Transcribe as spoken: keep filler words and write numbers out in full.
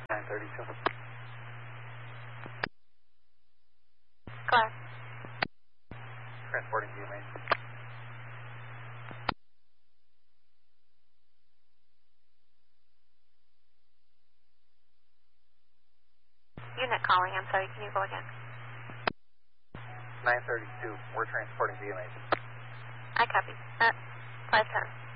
nine thirty-two. Class. Transporting V M A. Unit calling, I'm sorry, can you go again? nine thirty-two, we're transporting V M A. I copy. Uh, five ten.